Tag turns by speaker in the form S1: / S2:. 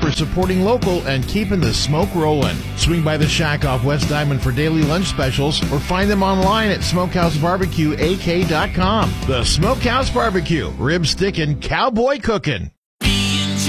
S1: for supporting local and keeping the smoke rolling. Swing by the shack off West Diamond for daily lunch specials or find them online at SmokehouseBarbecueAK.com. The Smokehouse Barbecue, rib stickin', cowboy cookin'.